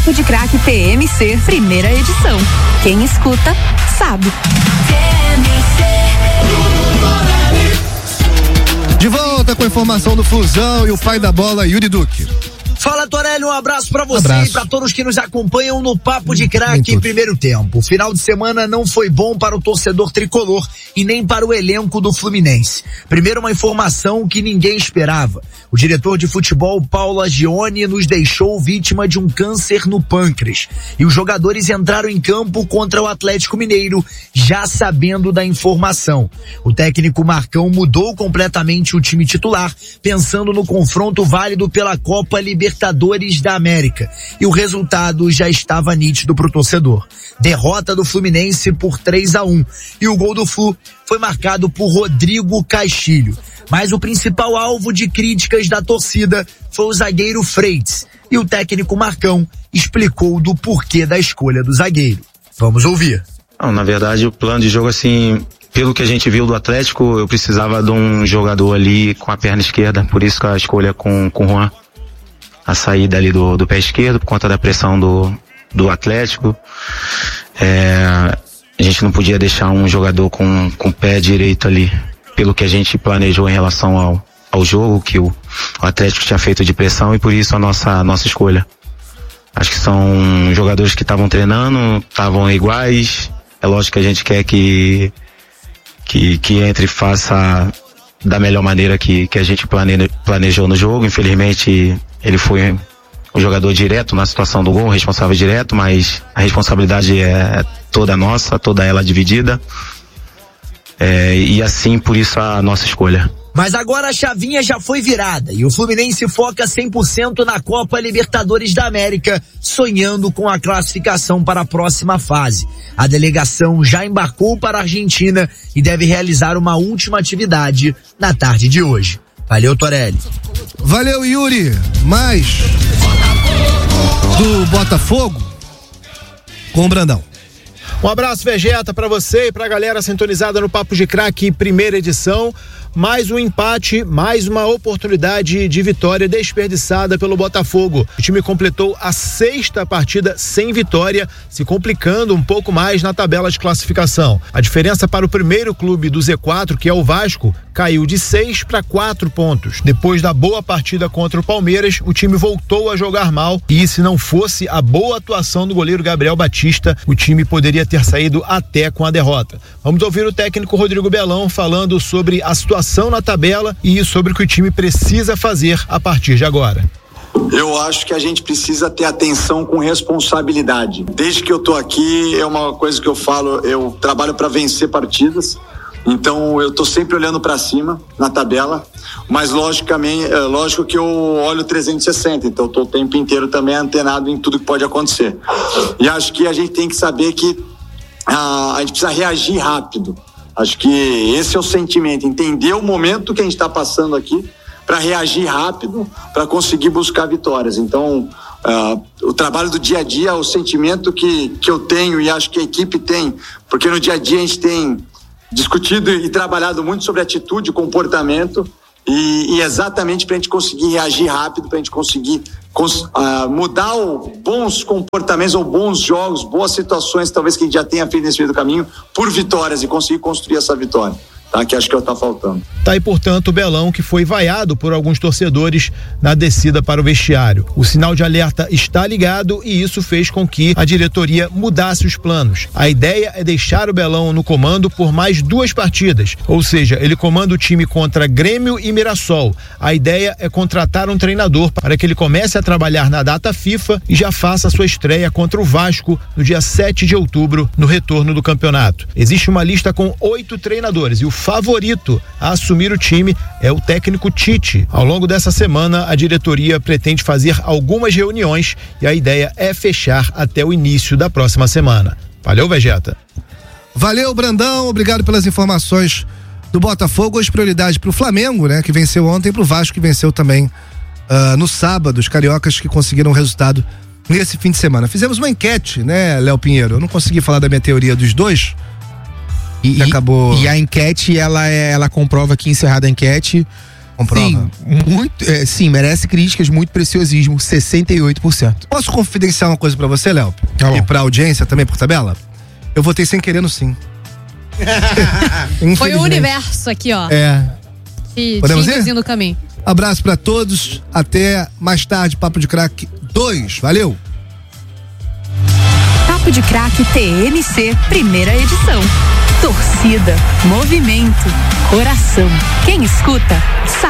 Papo de Craque PMC, primeira edição. Quem escuta, sabe. De volta com a informação do Flusão e o pai da bola, Yuri Duque. Fala, Torelli, um abraço pra você e pra todos que nos acompanham no Papo de Craque em primeiro tempo. O final de semana não foi bom para o torcedor tricolor e nem para o elenco do Fluminense. Primeiro, uma informação que ninguém esperava. O diretor de futebol, Paulo Agione, nos deixou vítima de um câncer no pâncreas. E os jogadores entraram em campo contra o Atlético Mineiro, já sabendo da informação. O técnico Marcão mudou completamente o time titular, pensando no confronto válido pela Copa Libertadores da América. E o resultado já estava nítido para o torcedor. Derrota do Fluminense por 3-1. E o gol do Flu foi marcado por Rodrigo Castilho. Mas o principal alvo de críticas da torcida foi o zagueiro Freitas. E o técnico Marcão explicou do porquê da escolha do zagueiro. Vamos ouvir. Não, na verdade, o plano de jogo, assim, pelo que a gente viu do Atlético, eu precisava de um jogador ali com a perna esquerda. Por isso que a escolha com o Juan. A saída ali do pé esquerdo, por conta da pressão do Atlético. A gente não podia deixar um jogador com o pé direito ali, pelo que a gente planejou em relação ao jogo, que o Atlético tinha feito de pressão, e por isso a nossa escolha. Acho que são jogadores que estavam treinando, estavam iguais. É lógico que a gente quer que entre e faça da melhor maneira que a gente planejou no jogo. Infelizmente, ele foi o jogador direto na situação do gol, responsável direto, mas a responsabilidade é toda nossa, toda ela dividida. E assim, por isso a nossa escolha. Mas agora a chavinha já foi virada e o Fluminense foca 100% na Copa Libertadores da América, sonhando com a classificação para a próxima fase. A delegação já embarcou para a Argentina e deve realizar uma última atividade na tarde de hoje. Valeu, Torelli. Valeu, Yuri. Mais do Botafogo com o Brandão. Um abraço, Vegeta, pra você e pra galera sintonizada no Papo de Craque, primeira edição. Mais um empate, mais uma oportunidade de vitória desperdiçada pelo Botafogo. O time completou a 6ª partida sem vitória, se complicando um pouco mais na tabela de classificação. A diferença para o primeiro clube do Z4, que é o Vasco, caiu de 6 para 4 pontos. Depois da boa partida contra o Palmeiras, o time voltou a jogar mal e, se não fosse a boa atuação do goleiro Gabriel Batista, o time poderia ter saído até com a derrota. Vamos ouvir o técnico Rodrigo Belão falando sobre a situação na tabela e sobre o que o time precisa fazer a partir de agora. Eu acho que a gente precisa ter atenção com responsabilidade. Desde que eu tô aqui, é uma coisa que eu falo, eu trabalho para vencer partidas. Então eu tô sempre olhando para cima na tabela, mas lógico que eu olho 360, então eu tô o tempo inteiro também antenado em tudo que pode acontecer. E acho que a gente tem que saber que a gente precisa reagir rápido. Acho que esse é o sentimento, entender o momento que a gente está passando aqui para reagir rápido, para conseguir buscar vitórias. Então, o trabalho do dia a dia, o sentimento que eu tenho e acho que a equipe tem, porque no dia a dia a gente tem discutido e trabalhado muito sobre atitude, comportamento e exatamente para a gente conseguir reagir rápido, para a gente conseguir mudar bons comportamentos ou bons jogos, boas situações talvez que a gente já tenha feito nesse meio do caminho por vitórias e conseguir construir essa vitória. Tá, que acho que tá faltando. Tá aí, portanto, o Belão, que foi vaiado por alguns torcedores na descida para o vestiário. O sinal de alerta está ligado e isso fez com que a diretoria mudasse os planos. A ideia é deixar o Belão no comando por mais 2 partidas, ou seja, ele comanda o time contra Grêmio e Mirassol. A ideia é contratar um treinador para que ele comece a trabalhar na data FIFA e já faça sua estreia contra o Vasco no dia 7 de outubro, no retorno do campeonato. Existe uma lista com 8 treinadores e o favorito a assumir o time é o técnico Tite. Ao longo dessa semana, a diretoria pretende fazer algumas reuniões e a ideia é fechar até o início da próxima semana. Valeu, Vegeta. Valeu, Brandão, obrigado pelas informações do Botafogo. Hoje prioridade pro Flamengo, né, que venceu ontem, pro Vasco, que venceu também no sábado, os cariocas que conseguiram resultado nesse fim de semana. Fizemos uma enquete, né, Léo Pinheiro? Eu não consegui falar da minha teoria dos dois. E acabou. E a enquete, ela comprova que, encerrada a enquete, Comprova? Sim, sim, merece críticas, muito preciosismo, 68%. Posso confidenciar uma coisa pra você, Léo? Tá bom. E pra audiência também, por tabela? Eu votei sem querer no sim. Foi o universo aqui, ó. Te induzindo no caminho. Abraço pra todos, até mais tarde, Papo de Crack 2, valeu! Papo de Crack TMC, primeira edição. Torcida, movimento, coração. Quem escuta, sabe.